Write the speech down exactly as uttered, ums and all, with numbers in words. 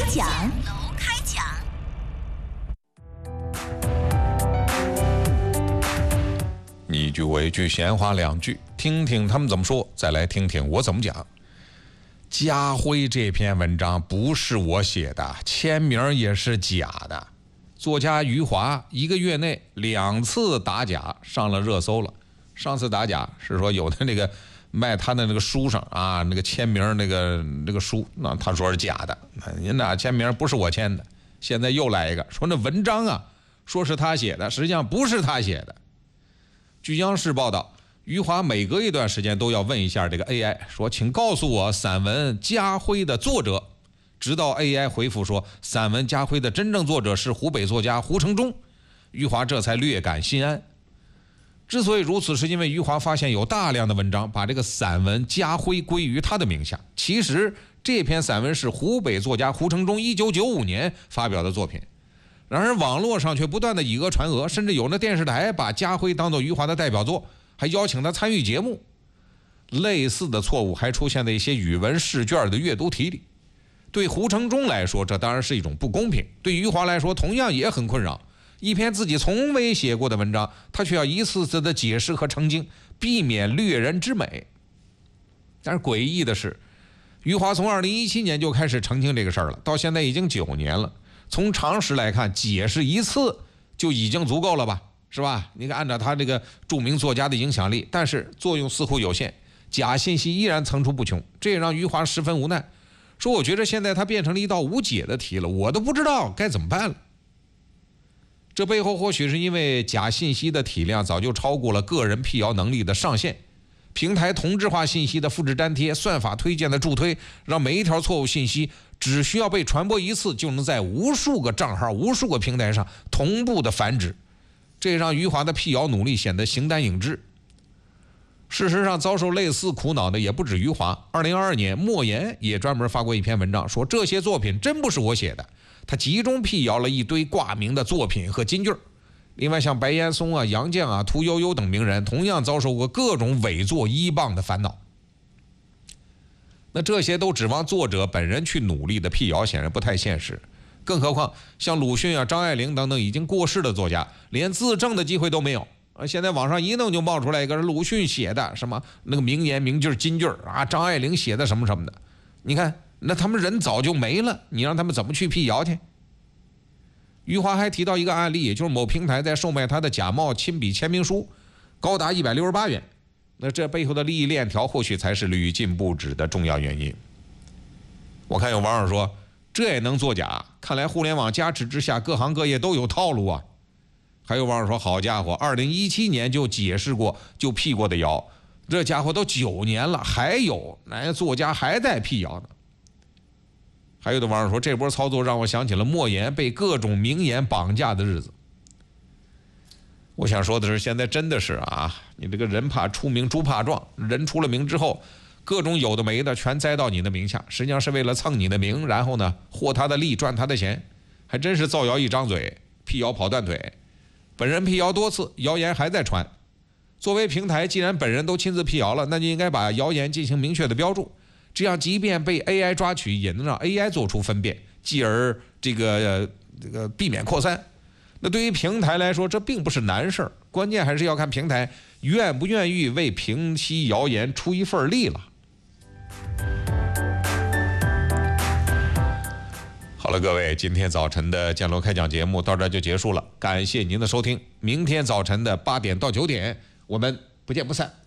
讲， 楼开讲。 一句为句，闲话两句，听听他们怎么说，再来听听我怎么讲。家辉这篇文章不是我写的，签名也是假的。作家余华一个月内两次打假，上了热搜了。上次打假是说有的那个卖他的那个书上啊，那个签名那个那个书，那他说是假的，您那签名不是我签的。现在又来一个说那文章啊，说是他写的，实际上不是他写的。据央视报道，余华每隔一段时间都要问一下这个 A I， 说请告诉我散文《家辉》的作者，直到 A I 回复说散文《家辉》的真正作者是湖北作家胡承忠，余华这才略感心安。之所以如此，是因为余华发现有大量的文章把这个散文《家辉》归于他的名下，其实这篇散文是湖北作家胡承忠一九九五年发表的作品。然而网络上却不断的以讹传讹，甚至有的电视台把家辉当作余华的代表作，还邀请他参与节目。类似的错误还出现在一些语文试卷的阅读题里。对胡承忠来说，这当然是一种不公平；对余华来说，同样也很困扰。一篇自己从未写过的文章，他却要一次次的解释和澄清，避免掠人之美。但是诡异的是，余华从二零一七年就开始澄清这个事儿了，到现在已经九年了。从常识来看，解释一次就已经足够了吧，是吧？你看，按照他这个著名作家的影响力，但是作用似乎有限，假信息依然层出不穷，这也让余华十分无奈。说我觉得现在他变成了一道无解的题了，我都不知道该怎么办了。这背后或许是因为假信息的体量早就超过了个人辟谣能力的上限，平台同质化信息的复制粘贴，算法推荐的助推，让每一条错误信息只需要被传播一次，就能在无数个账号、无数个平台上同步的繁殖，这让余华的辟谣努力显得形单影只。事实上，遭受类似苦恼的也不止余华。二零二二年，莫言也专门发过一篇文章，说这些作品真不是我写的，他集中辟谣了一堆挂名的作品和金句。另外，像白岩松啊、杨绛啊、屠呦呦等名人，同样遭受过各种伪作依傍的烦恼。那这些都指望作者本人去努力的辟谣，显然不太现实。更何况像鲁迅啊、张爱玲等等已经过世的作家，连自证的机会都没有。现在网上一弄就冒出来一个鲁迅写的什么那个名言名句金句啊，张爱玲写的什么什么的。你看，那他们人早就没了，你让他们怎么去辟谣去？余华还提到一个案例，也就是某平台在售卖他的假冒亲笔签名书，高达一百六十八元。那这背后的利益链条或许才是屡禁不止的重要原因。我看有网友说，这也能作假？看来互联网加持之下，各行各业都有套路啊。还有网友说，好家伙，二零一七年就解释过就辟过的谣，这家伙都九年了，还有那作家还在辟谣呢。还有的网友说，这波操作让我想起了莫言被各种名言绑架的日子。我想说的是，现在真的是啊，你这个人怕出名猪怕壮，人出了名之后，各种有的没的全栽到你的名下，实际上是为了蹭你的名，然后呢获他的利赚他的钱，还真是造谣一张嘴，辟谣跑断腿。本人辟谣多次，谣言还在传。作为平台，既然本人都亲自辟谣了，那就应该把谣言进行明确的标注，这样即便被 A I 抓取，也能让 A I 做出分辨，继而这个、呃、这个避免扩散。那对于平台来说，这并不是难事儿，关键还是要看平台愿不愿意为平息谣言出一份力了。好了，各位，今天早晨的建楼开讲节目到这就结束了，感谢您的收听。明天早晨的八点到九点，我们不见不散。